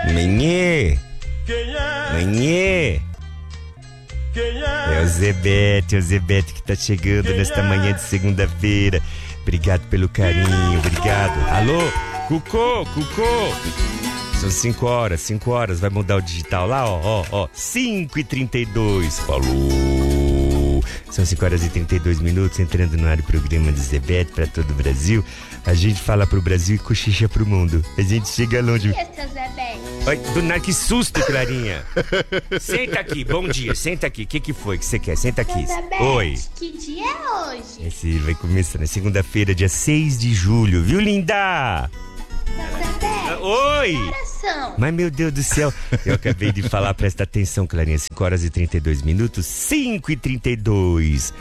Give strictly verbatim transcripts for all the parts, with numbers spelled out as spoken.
Menê! Menê! É o Zebete, é o Zebete que tá chegando nesta manhã de segunda-feira. Obrigado pelo carinho, obrigado. Alô? Cucô, Cucô! São cinco horas, cinco horas, vai mudar o digital lá, ó, ó, ó. cinco e trinta e dois, falou! São cinco horas e trinta e dois minutos, entrando no ar o programa do Zebete para todo o Brasil. A gente fala pro Brasil e cochicha pro mundo. A gente chega longe. Bom dia, seu Zebete. Oi, do nada, que susto, Clarinha. Senta aqui, bom dia, senta aqui. O que que foi que você quer? Senta aqui. Seu Zebete, Oi. que dia é hoje? Esse vai começar na segunda-feira, dia seis de julho, viu, linda? Seu Zebete, Oi. que horas são? Mas, meu Deus do céu, eu acabei de falar, presta atenção, Clarinha. cinco horas e trinta e dois minutos, cinco e trinta e dois.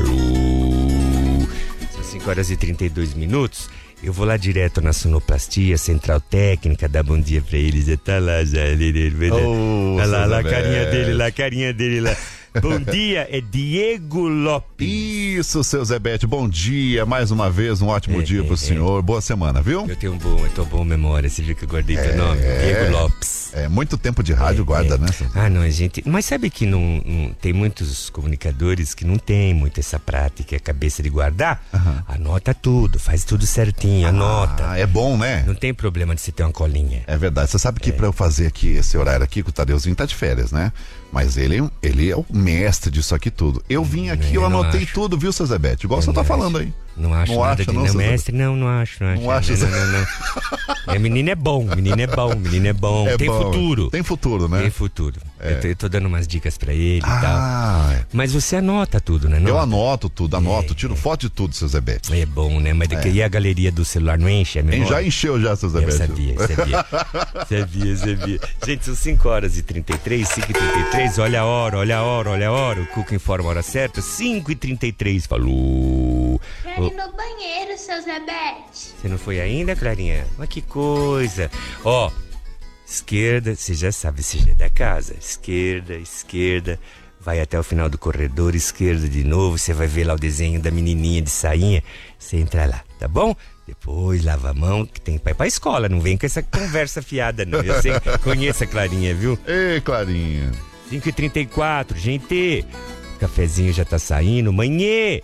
Falou. São cinco horas e trinta e dois minutos. Eu vou lá direto na sonoplastia, central técnica, dar bom dia pra eles. Já tá lá, já. Oh, olha lá, lá a carinha dele, lá a carinha dele lá. Bom dia, é Diego Lopes. Isso, seu Zebete, bom dia. Mais uma vez, um ótimo É, dia pro é, senhor. Boa semana, viu? Eu tenho um bom, eu tô bom memória, você viu que eu guardei teu nome? Diego Lopes. É, muito tempo de rádio É, guarda, é. né? seu Zebete? Ah, não, a gente... Mas sabe que não, não- tem muitos comunicadores que não tem muito essa prática, a cabeça de guardar? Anota tudo, faz tudo certinho, anota. Ah, é bom, né? Não tem problema de você ter uma colinha. É verdade. Você sabe que pra eu fazer aqui esse horário aqui, que o Tadeuzinho tá de férias, né? Mas ele, ele é o mestre disso aqui tudo. Eu vim aqui, eu Eu não anotei acho. tudo, viu, seu Zebete? Igual você Eu tá não falando acho. aí. Não acho Não nada acha, de não, não, seu mestre, não, não acho, não acho. Não acha, não, seu- não, não, não. É, menino é bom, menino é bom, menino é bom. É tem bom. futuro. Tem futuro, né? Tem futuro. Eu, tô, eu tô dando umas dicas pra ele e tal. Ah, é. Mas você anota tudo, né? eu Não? anoto tudo, anoto, tiro foto de tudo, seu Zebete. É bom, né? Mas daqui a galeria do celular não enche a Hein, memória? já encheu já, seu Eu Zebete. sabia, eu sabia. sabia, sabia. Gente, são cinco horas e trinta e três, cinco e trinta e três. Olha a hora, olha a hora, olha a hora. O Cuca informa a hora certa. cinco e trinta e três. Falou. Quero Ô, ir no banheiro, seu Zebete. você não foi ainda, Clarinha? Mas que coisa. Ó, esquerda, você já sabe, você já é da casa. Esquerda, esquerda. Vai até o final do corredor, esquerda de novo. Você vai ver lá o desenho da menininha de sainha. Você entra lá, tá bom? Depois lava a mão, que tem pai pra escola. Não vem com essa conversa fiada, não. Eu sei, conheço a Clarinha, viu? Ei, Clarinha. cinco e trinta e quatro, gente. O cafezinho já tá saindo. Manhê!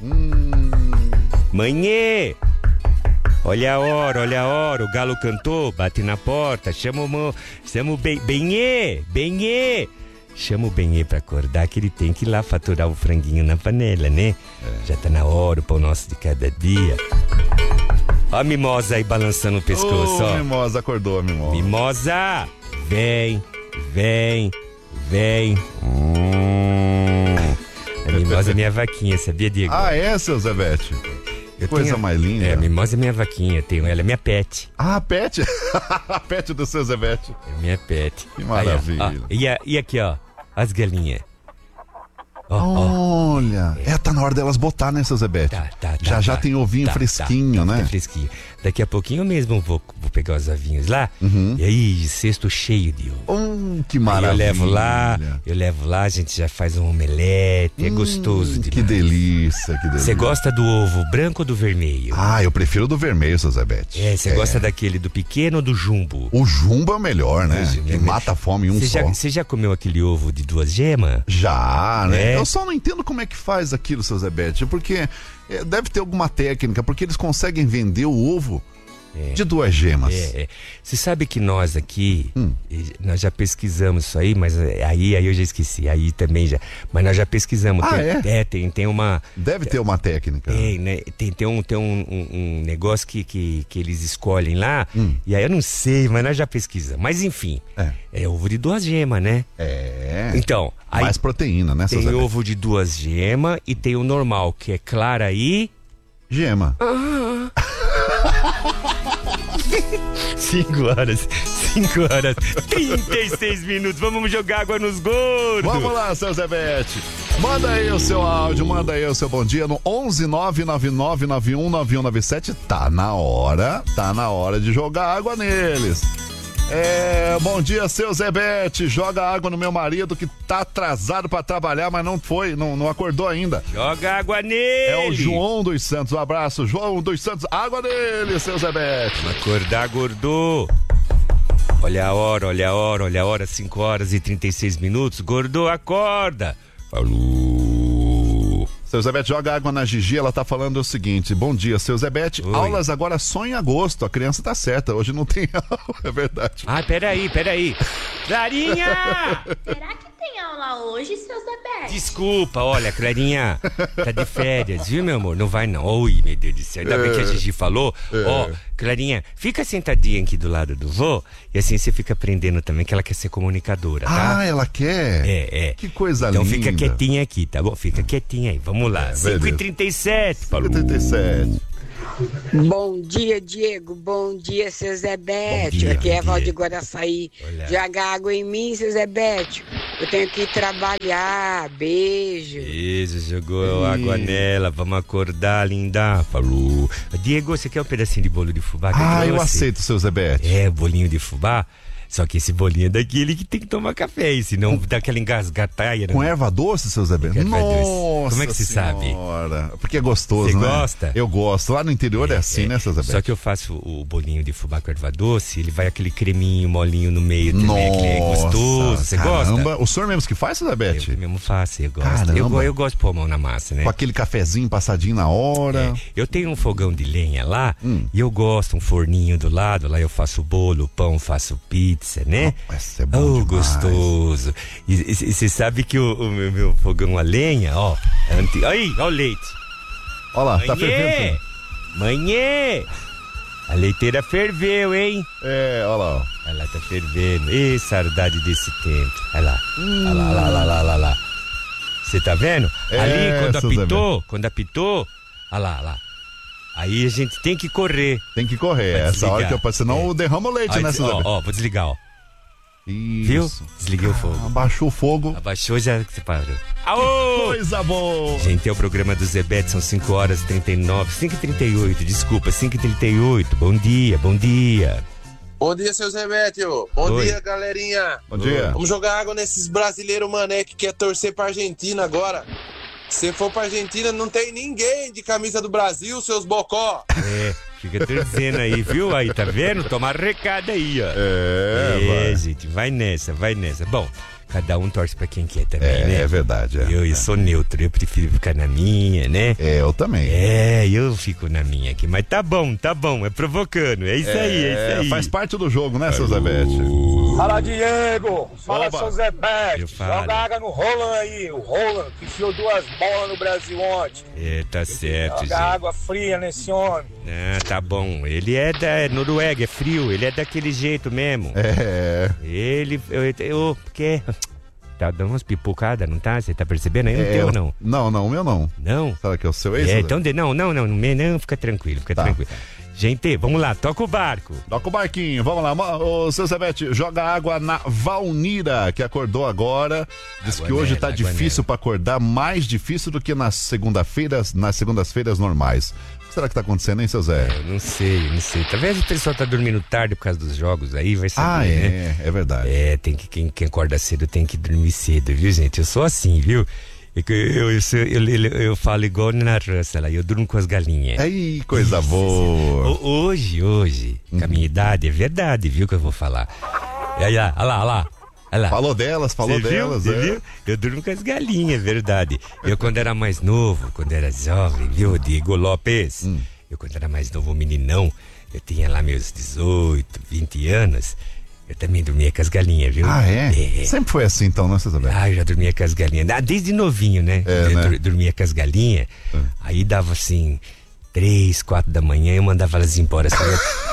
Manhê! Olha a hora, olha a hora. O galo cantou, bate na porta. Chama o, mo... Chama o ben... Benhê! Benhê! Chama o Benhê pra acordar, que ele tem que ir lá faturar o franguinho na panela, né? Já tá na hora, o pão nosso de cada dia. Ó a mimosa aí balançando o pescoço, Ô, ó. Mimosa, acordou, Mimosa. Mimosa! Vem, vem, vem. Hum. A mimosa é minha vaquinha, sabia, Diego? Ah, é, seu Zebete? Eu coisa tenho- mais linda. É, a mimosa é minha vaquinha, eu tenho ela, é minha pet. Ah, pet. A pet do seu Zebete. É minha pet. Que maravilha. Aí, ó, ó. E, a- e aqui, ó, as galinhas. Ó, ó. Olha, é, tá na hora delas botar, né, seu Zebete? Tá, tá, tá, já já tá. tem ovinho Tá, fresquinho, tá, né? tá fresquinho. Daqui a pouquinho eu mesmo vou, vou pegar os ovinhos lá. Uhum. E aí, cesto cheio de ovo. Hum, que Aí maravilha. eu levo lá, eu levo lá, a gente já faz um omelete, é gostoso demais. Que delícia, que delícia. Você gosta do ovo branco ou do vermelho? Ah, eu prefiro do vermelho, seu Zebete. É, você gosta daquele do pequeno ou do jumbo? O jumbo é o melhor, né? O jumbo Que é mata a fome em um Você só. já, você já comeu aquele ovo de duas gemas? Já, né? É. Eu só não entendo como é que faz aquilo, seu Zebete, porque é, deve ter alguma técnica, porque eles conseguem vender o ovo de duas gemas. É, é. Você sabe que nós aqui, Hum. eh, nós já pesquisamos isso aí, mas eh, aí, aí eu já esqueci, aí também já. Mas nós já pesquisamos. Ah, tem, é? tem, tem uma. Deve ter uma técnica. Tem, né? Tem, tem, um, tem um, um- um negócio que, que, que eles escolhem lá, Hum. e aí eu não sei, mas nós já pesquisamos. Mas enfim, É. é ovo de duas gemas, né? É. Então, aí Mais proteína, né, seu tem Zebete? ovo de duas gemas e tem o normal, que é clara e. Gema. cinco horas, cinco horas, trinta e seis minutos. Vamos jogar água nos gordos. Vamos lá, seu Zebete. Manda aí o seu áudio, manda aí o seu bom dia no onze nove nove nove nove um nove um nove sete. Tá na hora, tá na hora de jogar água neles. É, bom dia, seu Zebete. Joga água no meu marido que tá atrasado pra trabalhar, mas não foi, não, não acordou ainda. Joga água nele. É o João dos Santos. Um abraço, João dos Santos. Água nele, seu Zebete. Acordar, gordo. Olha a hora, olha a hora, olha a hora, cinco horas e trinta e seis minutos. Gordo, acorda. Alô. Seu Zebete, joga água na Gigi, ela tá falando o seguinte: bom dia, seu Zebete, Oi. aulas agora só em agosto, a criança tá certa, hoje não tem aula, é verdade. Ah, peraí, peraí. Clarinha! Será que tem aula hoje, seu Zebete? Desculpa, olha, Clarinha, tá de férias, viu, meu amor? Não vai não. Oi, meu Deus do céu. Ainda bem que a Gigi falou. Ó, Clarinha, fica sentadinha aqui do lado do vô e assim você fica aprendendo também que ela quer ser comunicadora, tá? Ah, ela quer? É, é. Que coisa então linda. Então fica quietinha aqui, tá bom? Fica quietinha aí, vamos lá. É, cinco e trinta e sete. cinco e trinta e sete. Bom dia, Diego. Bom dia, seu Zebete. dia, Aqui bom é dia. Valdir Guaraçaí. Olha. Joga água em mim, seu Zebete. Eu tenho que ir trabalhar. Beijo. Isso, jogou água nela. Vamos acordar, linda. Falou. Diego, você quer um pedacinho de bolo de fubá? que Ah, eu trouxe? aceito, seu Zebete. É, bolinho de fubá. Só que esse bolinho é daquele que tem que tomar café, e senão dá aquela engasgataia. Com erva doce, seu Zebete? Com erva Nossa doce. Como é que você sabe? senhora. Porque é gostoso, Você né? gosta? Eu gosto. Lá no interior é, assim, né, seu Zebete? Só que eu faço o bolinho de fubá com erva doce, ele vai aquele creminho molinho no meio também, aquele é gostoso. Você caramba. gosta? O senhor mesmo que faz, seu Zebete? Eu mesmo faço, eu gosto. Caramba. Eu, go- eu gosto de pôr a mão na massa, né? Com aquele cafezinho passadinho na hora. É, eu tenho um fogão de lenha lá Hum. e eu gosto, um forninho do lado, lá eu faço bolo, pão, faço pizza, né? Isso é bom Oh, demais. gostoso. E você sabe que o, o meu, meu fogão a lenha, ó, anti... aí, ó o leite. Olha lá, tá fervendo. Manhê! Manhê! A leiteira ferveu, hein? É, olha lá. ó. Olha lá, tá fervendo. Ê, saudade desse tempo. Olha lá. Olha lá, olha lá, olha lá, olha lá. Você tá vendo? É, Ali, quando seu apitou, quando apitou, olha lá, olha lá. Aí a gente tem que correr. Tem que correr. Vai Essa desligar. hora que eu passo, senão É. derrama o leite, Aí, né, seu ó, Zebete? ó, vou desligar, ó. Isso. Viu? Desliguei o fogo. Abaixou o fogo. Abaixou, já você parou. Aô! Coisa boa. Gente, é o programa do Zebete, são cinco horas e trinta e nove, cinco e trinta e oito, desculpa, cinco e trinta e oito. Bom dia, bom dia. Bom dia, seu Zebetio. Bom Oi. dia, galerinha. Bom dia. Vamos jogar água nesses brasileiros mané que quer torcer pra Argentina agora. Se for pra Argentina, não tem ninguém de camisa do Brasil, seus bocó. É, fica torcendo aí, viu? Aí, tá vendo? Toma recado aí, ó. É, É, vai. gente, vai nessa, vai nessa. Bom, cada um torce pra quem quer também, É, né? é verdade. É. Eu, eu sou neutro, eu prefiro ficar na minha, né? É, eu também. É, eu fico na minha aqui. Mas tá bom, tá bom, é provocando. É isso aí, é isso aí. Faz parte do jogo, né, seu Zebete? Fala, Diego! Fala, Oba. seu Zebete! Eu falo. Joga água no Roland aí, o Roland que enfiou duas bolas no Brasil ontem. É, tá certo, Joga gente. água fria nesse homem. Ah, tá bom. Ele é da é Noruega, é frio, ele é daquele jeito mesmo. É. Ele, eu, eu, porque tá dando umas pipocadas, não tá? Você tá percebendo aí? Não é teu, eu- não. Não, não, o meu não. Não? Será que é o seu ex? É, então, de, não, não, não, não, não, fica tranquilo, fica Tá. tranquilo. Gente, vamos lá, toca o barco. Toca o barquinho, vamos lá. Mo- Ô, seu Zebete, joga água na Valnira, que acordou agora. Diz Água que hoje nela, tá água difícil nela. pra acordar, mais difícil do que nas segunda-feiras, nas segundas-feiras normais. O que será que tá acontecendo, hein, seu Zé? Eu não sei, não sei. Talvez o pessoal tá dormindo tarde por causa dos jogos aí, vai saber, Ah, né? é, é verdade. É, tem que, quem, quem acorda cedo tem que dormir cedo, viu, gente? Eu sou assim, viu? Eu, eu, eu, sou- eu, eu, eu falo igual na raça lá, eu durmo com as galinhas. Aí, coisa boa. Ho- Hoje, hoje, com a minha idade, é verdade, viu, que eu vou falar. E aí, lá, olha lá, olha lá. olha lá. Falou delas, falou Você viu? delas. Você é. viu? Eu durmo com as galinhas, é verdade. Eu, quando era mais novo, quando era jovem, viu, Diego Lopes? Hum. Eu, quando era mais novo, meninão, eu tinha lá meus dezoito, vinte anos, eu também dormia com as galinhas, viu? Ah, é? É. Sempre foi assim, então, né, seu Zebete? Ah, eu já dormia com as galinhas. Ah, desde novinho, né? É, eu né? dur- dormia com as galinhas. Aí dava assim, três, quatro da manhã, eu mandava elas embora. Assim,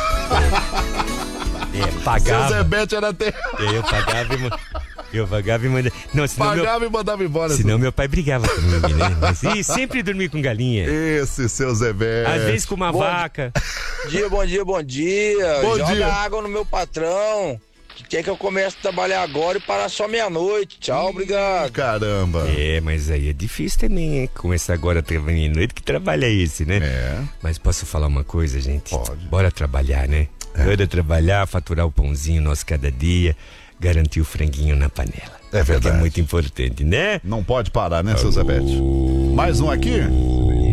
é, é, Seu pagava. Zebete era até. É, eu pagava e ma- eu pagava e mandava. Não, senão, meu, Pagava e mandava embora. senão meu pai brigava comigo, né? Mas, e sempre dormi com galinha. Esse seu Zebete. Às vezes com uma Bom vaca. Bom dia, bom dia, bom dia. Bom Joga dia. água no meu patrão, que quer que eu comece a trabalhar agora e parar só meia-noite. Tchau, obrigado. Caramba. É, mas aí é difícil também, hein? Começar agora a trabalhar à noite, que trabalho é esse, né? É. Mas posso falar uma coisa, gente? Pode. Bora trabalhar, né? Bora trabalhar, faturar o pãozinho nosso cada dia, garantir o franguinho na panela. É Que verdade. é muito importante, né? Não pode parar, né, seu Zebete? Mais um aqui?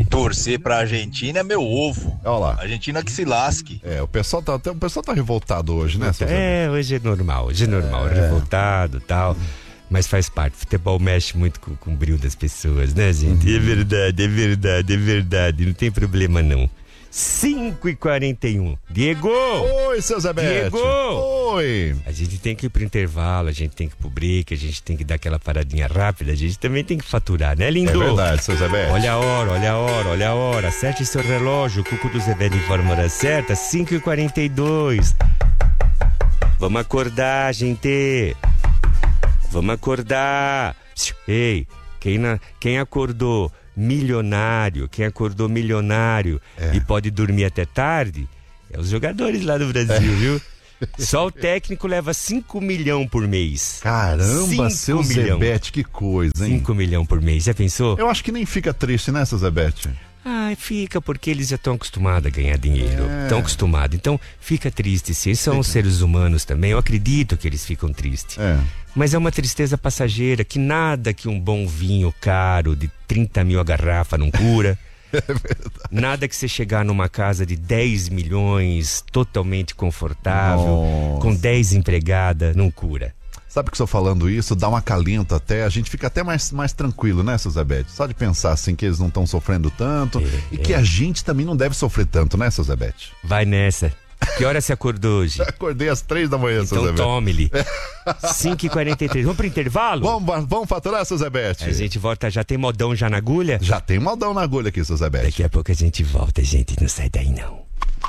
Torcer pra Argentina é meu ovo. Olha lá. Argentina que se lasque. É, o pessoal tá, o pessoal tá revoltado hoje, né, seu Zé É, hoje é normal, hoje é normal, revoltado e tal. Mas faz parte, futebol mexe muito com, com o brilho das pessoas, né, gente? É verdade, é verdade, é verdade, não tem problema não. cinco e quarenta e um. Diego! Oi, seu Zé Bete. Diego! Oi! A gente tem que ir pro intervalo, a gente tem que ir pro break, a gente tem que dar aquela paradinha rápida, a gente também tem que faturar, né, lindo? É verdade, seu Zé Bete. Olha a hora, olha a hora, olha a hora. Acerte seu relógio, o Cuco do Zé Bete informa a hora certa, cinco e quarenta e dois. Vamos acordar, gente. Vamos acordar. Ei, quem, na, quem acordou milionário, quem acordou milionário É. e pode dormir até tarde, é os jogadores lá do Brasil, É. viu? Só o técnico leva cinco milhões por mês. Caramba, Cinco seu Zé milhão. Bete, que coisa, hein? cinco milhões por mês, já pensou? Eu acho que nem fica triste, né, seu Zé Bete? Ah, fica, porque eles já estão acostumados a ganhar dinheiro. É. Estão acostumados. Então, fica triste, sim. São seres humanos também. Eu acredito que eles ficam tristes. É. Mas é uma tristeza passageira, que nada que um bom vinho caro de trinta mil a garrafa não cura. É verdade. Nada que você chegar numa casa de dez milhões, totalmente confortável, Nossa. com dez empregadas, não cura. Sabe que o senhor falando isso dá um acalento até, a gente fica até mais, mais tranquilo, né, seu Zé Bete? Só de pensar assim que eles não estão sofrendo tanto É, e que a gente também não deve sofrer tanto, né, seu Zé Bete? Vai nessa. Que hora você acordou hoje? Acordei às três da manhã, seu Zé Então Bete. tome-lhe. cinco e quarenta e três. Vamos pro intervalo? Vamos, vamos faturar, seu Zé Bete? A gente volta, já tem modão já na agulha? Já tem maldão na agulha aqui, seu Zé Bete. Daqui a pouco a gente volta, gente. Não sai daí, não.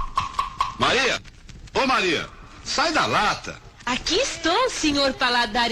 Maria! Ô Maria! Sai da lata! Aqui estou, senhor paladar